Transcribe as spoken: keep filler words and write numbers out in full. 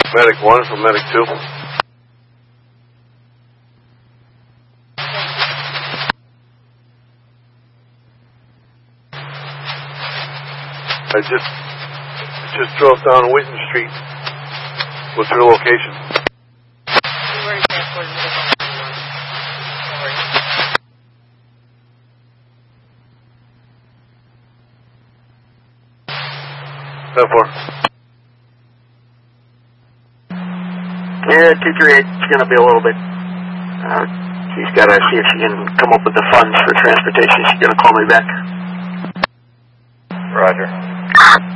Medic one from Medic two. I just just drove down Whitten Street. What's your location? ten four. Yeah, two three eight is going to be a little bit. Uh, she's got to see if she can come up with the funds for transportation. She's going to call me back. Roger.